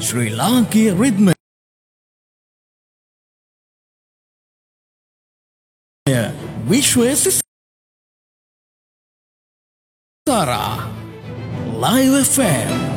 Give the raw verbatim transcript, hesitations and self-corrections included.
ශ්‍රී ලාංකීය රිද්මය විශ්වයේ Sitara Live F M